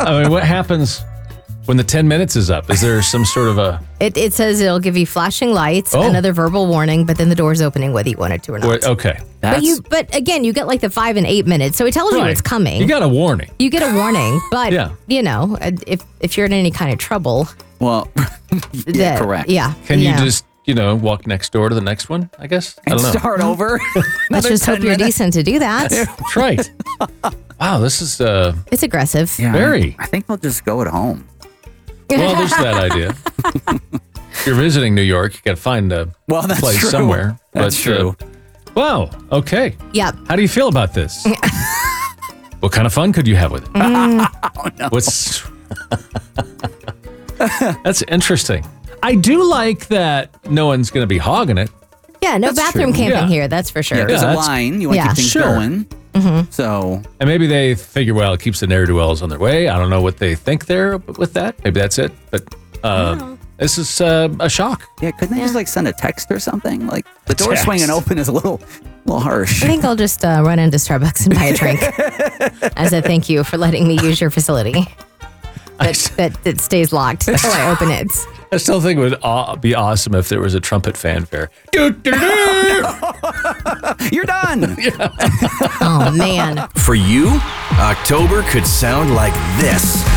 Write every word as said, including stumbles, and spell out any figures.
I mean, what happens when the ten minutes is up? Is there some sort of a... It, it says it'll give you flashing lights, Oh. another verbal warning, but then the door's opening whether you want it to or not. Wait, okay. That's, But you, but again, you get like the five and eight minutes, so it tells you Right. it's coming. You got a warning. You get a warning, but Yeah. you know, if if you're in any kind of trouble, well, yeah, that- correct. Yeah. Can you yeah. just, you know, walk next door to the next one, I guess? I And don't know. start over. Let's Another just hope ten you're minutes. decent to do that. That's right. Wow, this is... uh It's aggressive. Yeah, Very. I think they'll just go at home. Well, there's that idea. If you're visiting New York, you got to find a Well, that's place true. somewhere. That's But, uh, true. wow. Okay. Yep. How do you feel about this? What kind of fun could you have with it? Mm. Oh, no. What's That's interesting. I do like that no one's going to be hogging it. Yeah, no That's bathroom true. camping Yeah. here, that's for sure. Yeah, there's Yeah, a that's- line. You want to yeah. keep things Sure. going. Mm-hmm. So, And maybe they figure, well, it keeps the ne'er-do-wells on their way. I don't know what they think there with that. Maybe that's it. But uh, this is uh, a shock. yeah, couldn't they just like send a text or something? Like the door Text. swinging open is a little, little harsh. I think I'll just uh, run into Starbucks and buy a drink as a thank you for letting me use your facility. That, that, that stays locked until I open it. I still think it would aw- be awesome if there was a trumpet fanfare. Doo, doo, doo. You're done. Oh, man. For you, October could sound like this.